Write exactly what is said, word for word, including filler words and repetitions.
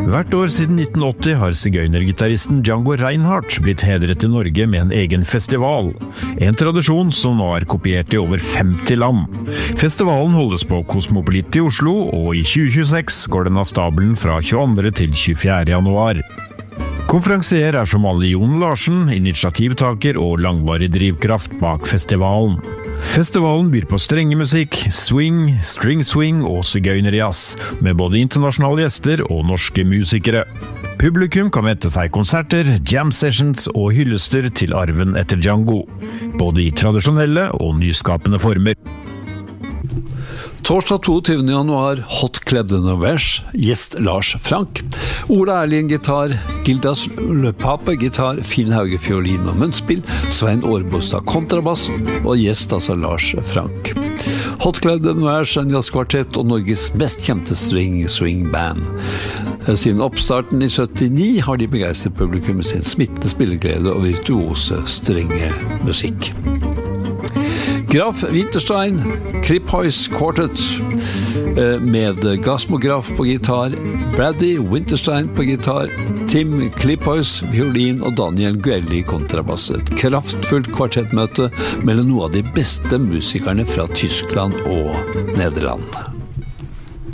Hvert år siden nitten åtti har sigøynergitaristen Django Reinhardt blitt hedret i Norge med en egen festival. En tradisjon som nå er kopiert i over femti land. Festivalen holdes på Kosmopolit i Oslo, og i tjue tjueseks går den av stabelen fra tjueandre til tjuefjerde januar. Konferansier er som alle Jon Larsen, initiativtaker og langvarig drivkraft bak festivalen. Festivalen byr på strengemusikk, swing, string swing og sigøynerjazz, med både internasjonale gjester og norske musikere. Publikum kan vente seg konserter, jam sessions og hyllester til arven etter Django, både i tradisjonelle og nyskapende former. Torsdag toogtyvende januar, Hot Club de Nevers, gjest Lars Frank. Ola Erlien gitar, Gildas Le Pape gitar, Finn Hauge fiolin og munnspill, Svein Årbostad kontrabass og gjest altså Lars Frank. Hot Club de Nevers er en jazzkvartett og Norges mest kjente string swing band. Siden oppstarten i syttini har de begeistret publikum med sin smittende spilleglede og virtuose strenge musikk. Graf Winterstein, Kriphois Quartet med Gasmo Graf på gitar, Brady Winterstein på gitar, Tim Kliphois violin og Daniel Guelli kontrabass. Et kraftfullt kvartettmøte mellom noen av de beste musikerne fra Tyskland og Nederland.